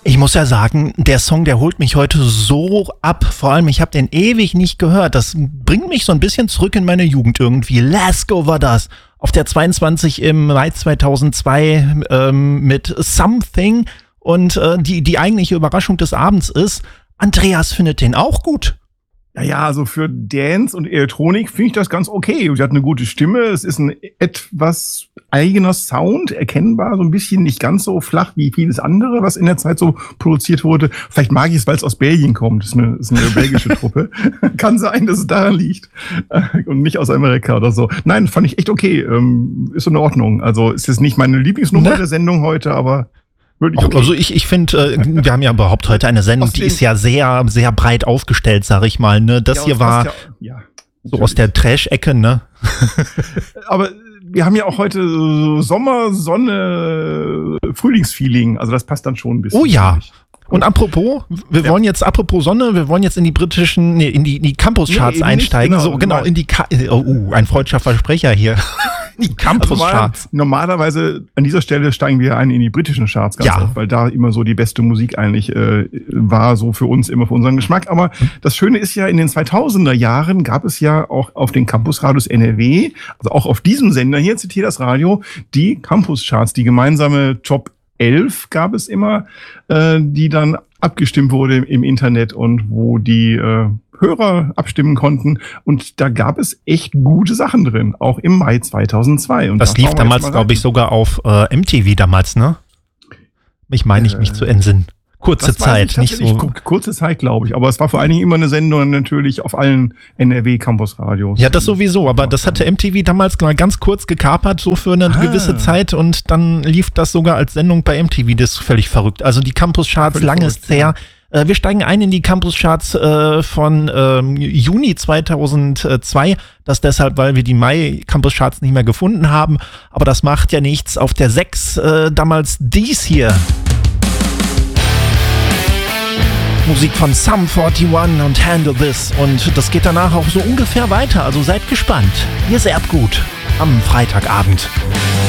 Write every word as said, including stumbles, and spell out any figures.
Ich muss ja sagen, der Song, der holt mich heute so ab. Vor allem, ich habe den ewig nicht gehört. Das bringt mich so ein bisschen zurück in meine Jugend irgendwie. Lasko war das. Auf der zweiundzwanzig im Mai zweitausendzwei ähm, mit Something. Und äh, die, die eigentliche Überraschung des Abends ist, Andreas findet den auch gut. Ja, ja, also für Dance und Elektronik finde ich das ganz okay. Sie hat eine gute Stimme, es ist ein etwas eigener Sound, erkennbar, so ein bisschen nicht ganz so flach wie vieles andere, was in der Zeit so produziert wurde. Vielleicht mag ich es, weil es aus Belgien kommt. Das ist eine, das ist eine belgische Truppe. Kann sein, dass es daran liegt und nicht aus Amerika oder so. Nein, fand ich echt okay. Ähm, ist in Ordnung. Also ist jetzt nicht meine Lieblingsnummer Ne? der Sendung heute, aber wirklich okay. Also ich, ich finde, äh, wir haben ja überhaupt heute eine Sendung, die ist ja sehr, sehr breit aufgestellt, sag ich mal. Ne? Das Ja, hier und war passt ja, ja, so aus der Trash-Ecke, ne? Aber wir haben ja auch heute so Sommer, Sonne, Frühlingsfeeling. Also das passt dann schon ein bisschen. Oh ja. finde ich. Und apropos, wir Ja. wollen jetzt, apropos Sonne, wir wollen jetzt in die britischen, nee, in die, in die Campus-Charts Nee, eben nicht, einsteigen. genau. So, genau, in die, Ka- oh, uh, ein freudscher Versprecher hier. Die Also Campus-Charts. normal, normalerweise an dieser Stelle steigen wir ein in die britischen Charts, ganz Ja. oft, weil da immer so die beste Musik eigentlich äh, war, so für uns, immer für unseren Geschmack. Aber das Schöne ist ja, in den zweitausender Jahren gab es ja auch auf den Campusradios N R W, also auch auf diesem Sender hier, zitiert das Radio, die Campus-Charts, die gemeinsame Top elf gab es immer, äh, die dann abgestimmt wurde im, im Internet und wo die äh, Hörer abstimmen konnten. Und da gab es echt gute Sachen drin, auch im Mai zweitausendzwei. Und Das da lief schauen wir damals, jetzt mal glaube ich, rein. sogar auf äh, M T V damals, ne? Ich meine, ich mich Äh, zu entsinnen. Kurze Das weiß Zeit, ich nicht tatsächlich. so. Ku- Kurze Zeit, glaube ich. Aber es war vor allen Dingen immer eine Sendung natürlich auf allen N R W-Campus-Radios. Ja, das sowieso, aber das hatte M T V damals mal ganz kurz gekapert, so für eine Ah. gewisse Zeit, und dann lief das sogar als Sendung bei M T V. Das ist völlig verrückt. Also die Campus-Charts, Völlig lange verrückt, ist her. Äh, Wir steigen ein in die Campus-Charts äh, von ähm, Juni zweitausendzwei. Das deshalb, weil wir die Mai-Campus-Charts nicht mehr gefunden haben. Aber das macht ja nichts. Auf der sechs äh, damals dies hier. Musik von Sum einundvierzig und Handle This. Und das geht danach auch so ungefähr weiter. Also seid gespannt. Ihr seid gut am Freitagabend.